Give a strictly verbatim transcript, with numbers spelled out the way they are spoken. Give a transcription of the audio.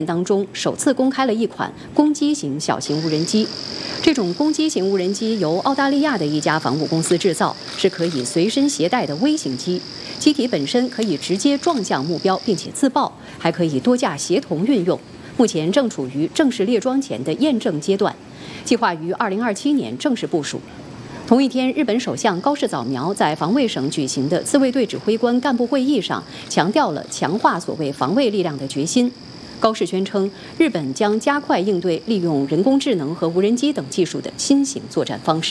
当中首次公开了一款攻击型小型无人机。这种攻击型无人机由澳大利亚的一家防务公司制造，是可以随身携带的微型机。机体本身可以直接撞向目标并且自爆，还可以多架协同运用。目前正处于正式列装前的验证阶段，计划于二零二七年正式部署。同一天，日本首相高市早苗在防卫省举行的自卫队指挥官干部会议上，强调了强化所谓防卫力量的决心。高市宣称，日本将加快应对利用人工智能和无人机等技术的新型作战方式。